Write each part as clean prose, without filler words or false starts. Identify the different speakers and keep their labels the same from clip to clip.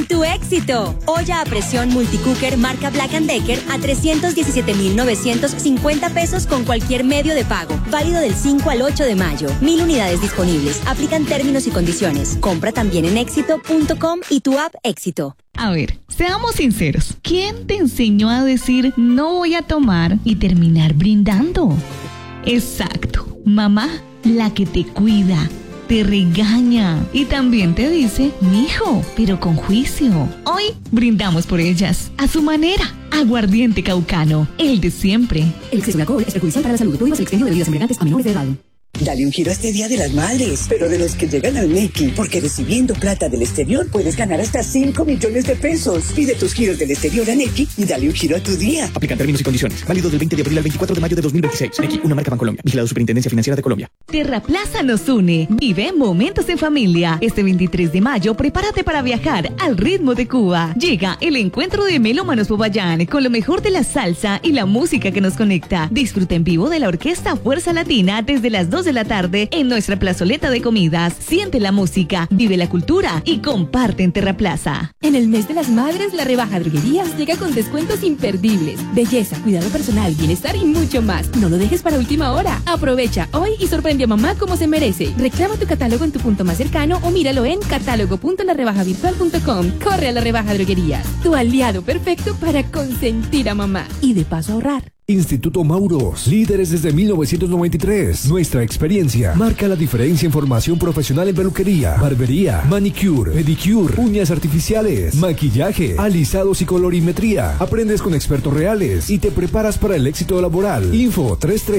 Speaker 1: en tu éxito. Olla a presión multicooker marca Black & Decker a 317,950 pesos con cualquier medio de pago. Válido del 5 al 8 de mayo. 1000 unidades disponibles. Aplican términos y condiciones. Compra también en éxito.com y tu app Éxito.
Speaker 2: A ver, seamos sinceros. ¿Quién te enseñó a decir no voy a tomar y terminar brindando? Exacto, mamá, la que te cuida, te regaña y también te dice, mijo, pero con juicio. Hoy brindamos por ellas, a su manera. Aguardiente Caucano, el de siempre.
Speaker 3: El exceso de alcohol es perjudicial para la salud. Prohíbas el expendio de bebidas embriagantes a menores de edad.
Speaker 4: Dale un giro a este Día de las Madres, pero de los que llegan al Nequi, porque recibiendo plata del exterior puedes ganar hasta 5 millones de pesos. Pide tus giros del exterior a Nequi y dale un giro a tu día.
Speaker 5: Aplican términos y condiciones. Válido del 20 de abril al 24 de mayo de 2026. Nequi, una marca Bancolombia. Vigilado Superintendencia Financiera de Colombia.
Speaker 2: Terraplaza nos une. Vive momentos en familia. Este 23 de mayo, prepárate para viajar al ritmo de Cuba. Llega el encuentro de Melómanos Popayán con lo mejor de la salsa y la música que nos conecta. Disfruta en vivo de la Orquesta Fuerza Latina desde las 2 de la tarde en nuestra plazoleta de comidas. Siente la música, vive la cultura y comparte en Terraplaza.
Speaker 3: En el mes de las madres, la rebaja Droguerías llega con descuentos imperdibles. Belleza, cuidado personal, bienestar y mucho más. No lo dejes para última hora. Aprovecha hoy y sorprende a mamá como se merece. Reclama tu catálogo en tu punto más cercano o míralo en catálogo.larebajavirtual.com. Corre a la rebaja Droguerías, tu aliado perfecto para consentir a mamá y de paso ahorrar.
Speaker 6: Instituto Mauros, líderes desde 1993. Nuestra experiencia marca la diferencia en formación profesional en peluquería, barbería, manicure, pedicure, uñas artificiales, maquillaje, alisados y colorimetría. Aprendes con expertos reales y te preparas para el éxito laboral. Info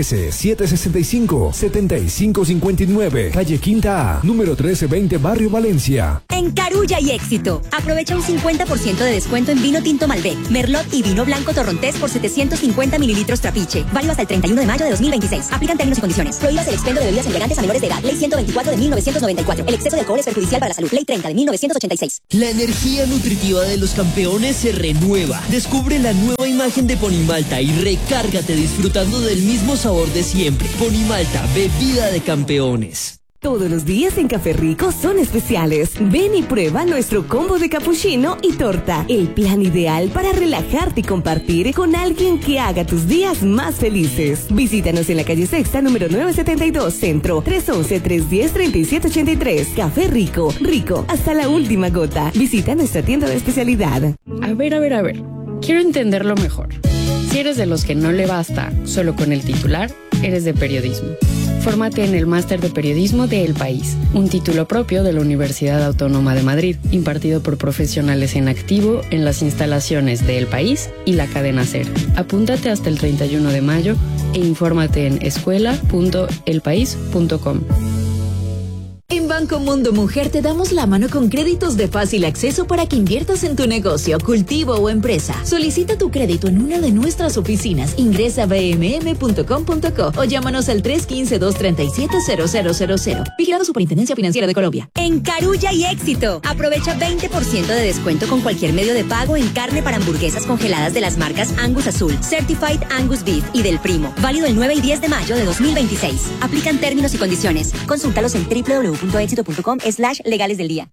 Speaker 6: 313-765-7559, calle Quinta A, número 1320, Barrio Valencia.
Speaker 1: En Carulla y Éxito, aprovecha un 50% de descuento en vino tinto Malbec, Merlot y vino blanco Torrontés por 750 mililitros Trapiche. Válido hasta el 31 de mayo de 2026. Aplican términos y condiciones. Prohíbas el expendio de bebidas embriagantes a menores de edad. Ley 124 de 1994. El exceso de alcohol es perjudicial para la salud. Ley 30 de 1986.
Speaker 7: La energía nutritiva de los campeones se renueva. Descubre la nueva imagen de Ponimalta y recárgate disfrutando del mismo sabor de siempre. Ponimalta, bebida de campeones.
Speaker 8: Todos los días en Café Rico son especiales. Ven y prueba nuestro combo de capuchino y torta. El plan ideal para relajarte y compartir con alguien que haga tus días más felices. Visítanos en la calle Sexta, número 972, Centro, 311-310-3783. Café Rico. Rico hasta la última gota. Visita nuestra tienda de especialidad.
Speaker 9: A ver. Quiero entenderlo mejor. Si eres de los que no le basta solo con el titular, eres de periodismo. Fórmate en el Máster de Periodismo de El País, un título propio de la Universidad Autónoma de Madrid, impartido por profesionales en activo en las instalaciones de El País y la cadena SER. Apúntate hasta el 31 de mayo e infórmate en escuela.elpaís.com.
Speaker 10: En Banco Mundo Mujer te damos la mano con créditos de fácil acceso para que inviertas en tu negocio, cultivo o empresa. Solicita tu crédito en una de nuestras oficinas. Ingresa a bmm.com.co o llámanos al 315-237-0000. Vigilado Superintendencia Financiera de Colombia.
Speaker 1: En Carulla y Éxito, aprovecha 20% de descuento con cualquier medio de pago en carne para hamburguesas congeladas de las marcas Angus Azul, Certified Angus Beef y Del Primo. Válido el 9 y 10 de mayo de 2026. Aplican términos y condiciones. Consúltalos en www.exito.com/legales del día.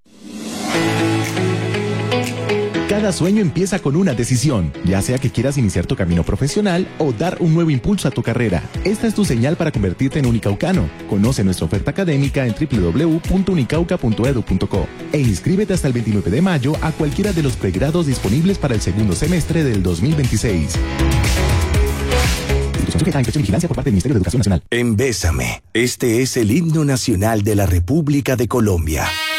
Speaker 11: Cada sueño empieza con una decisión, ya sea que quieras iniciar tu camino profesional o dar un nuevo impulso a tu carrera. Esta es tu señal para convertirte en unicaucano. Conoce nuestra oferta académica en www.unicauca.edu.co e inscríbete hasta el 29 de mayo a cualquiera de los pregrados disponibles para el segundo semestre del 2026. Sujeta a inspección y vigilancia por parte del Ministerio de Educación Nacional.
Speaker 12: En Bésame, este es el himno nacional de la República de Colombia.